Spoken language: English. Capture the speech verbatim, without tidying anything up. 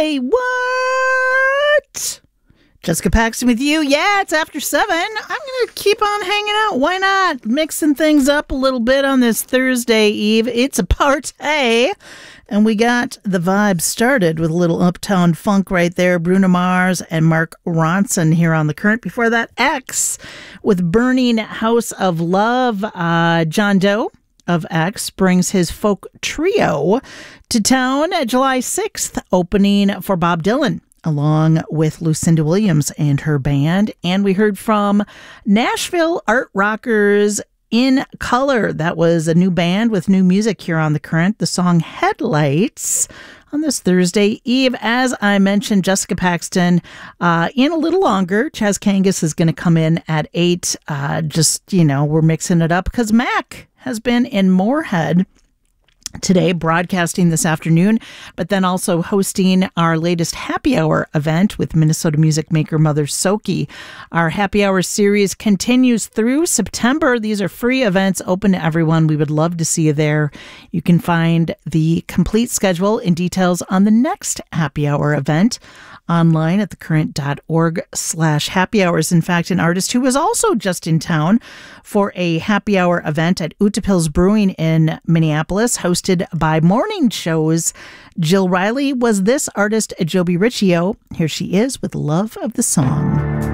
Say what? Jessica Paxton with you. Yeah, it's after seven. I'm going to keep on hanging out. Why not? Mixing things up a little bit on this Thursday Eve. It's a party. And we got the vibe started with a little Uptown Funk right there. Bruno Mars and Mark Ronson here on The Current. Before that, X with Burning House of Love. Uh, John Doe of X brings his folk trio to town July sixth, opening for Bob Dylan, along with Lucinda Williams and her band. And we heard from Nashville art rockers In Color. That was a new band with new music here on The Current. The song Headlights on this Thursday Eve. As I mentioned, Jessica Paxton uh, in a little longer. Chaz Kangas is going to come in at eight. Uh, just, you know, we're mixing it up because Mac has been in Moorhead today, broadcasting this afternoon, but then also hosting our latest happy hour event with Minnesota music maker Mother Soki. Our happy hour series continues through September. These are free events open to everyone. We would love to see you there. You can find the complete schedule and details on the next happy hour event online at thecurrent.org slash happy hours. In fact, an artist who was also just in town for a happy hour event at Utapils Brewing in Minneapolis, hosted by Morning Show's Jill Riley, was this artist, Joby Riccio. Here she is with Love of the Song.